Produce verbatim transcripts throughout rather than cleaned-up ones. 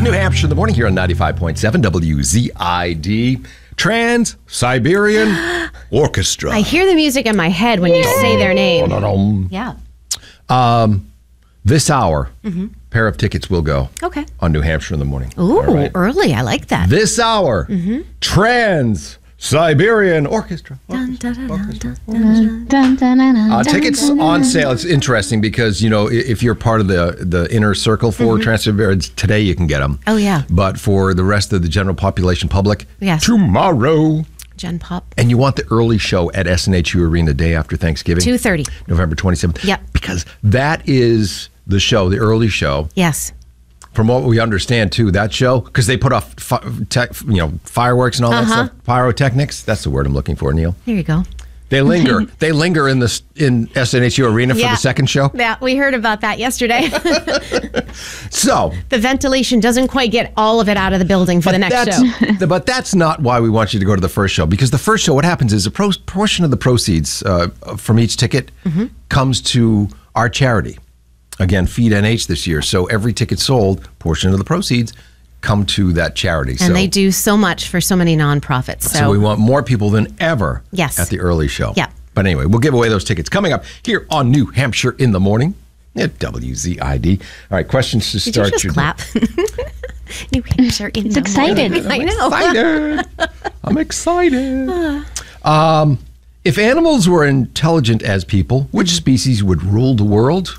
New Hampshire in the morning here on ninety-five point seven W Z I D. Trans-Siberian Orchestra. I hear the music in my head when you say their name. Yeah. Um, this hour, mm-hmm. pair of tickets will go. Okay. On New Hampshire in the morning. Ooh, right. Early. I like that. This hour, mm-hmm. Trans-Siberian Orchestra. Orchestra. Orchestra. Uh, tickets on sale. It's interesting because, you know, if you're part of the, the inner circle for mm-hmm. Trans-Siberian, today you can get them. Oh, yeah. But for the rest of the general population public, yes. tomorrow. Gen Pop. And you want the early show at S N H U Arena day after Thanksgiving? two thirty. November twenty-seventh. Yep. Because that is the show, the early show. Yes. From what we understand, too, that show, because they put off fi- te- you know, fireworks and all uh-huh. that stuff. Pyrotechnics. That's the word I'm looking for, Neil. There you go. They linger. They linger in the in S N H U Arena yeah. for the second show. Yeah, we heard about that yesterday. So the ventilation doesn't quite get all of it out of the building for the next show. But that's not why we want you to go to the first show, because the first show, what happens is a pro- portion of the proceeds uh, from each ticket mm-hmm. comes to our charity. Again, Feed N H this year. So every ticket sold, portion of the proceeds come to that charity. And so, they do so much for so many nonprofits. So. so we want more people than ever yes. at the early show. Yeah. But anyway, we'll give away those tickets coming up here on New Hampshire in the morning at W Z I D. All right, questions to Did start. You just your clap. New Hampshire in it's the excited. morning. I know. Excited. I'm excited. Um, if animals were intelligent as people, which species would rule the world?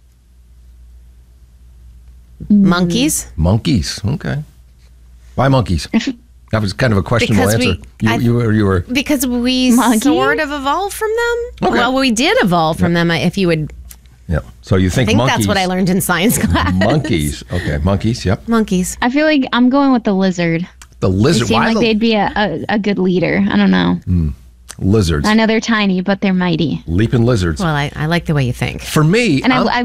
Monkeys. Monkeys. Okay. Why monkeys? That was kind of a questionable because answer. We, you, I, you, were, you were because we Monkey? sort of evolved from them. Okay. Well, we did evolve from yeah. them. If you would. Yeah. So you think, I think monkeys? That's what I learned in science class. Monkeys. Okay. Monkeys. Yep. Monkeys. I feel like I'm going with the lizard. The lizard. They seem Why like the... they'd be a, a, a good leader. I don't know. Mm. Lizards. I know they're tiny, but they're mighty. Leaping lizards. Well, I, I like the way you think. For me, and I, I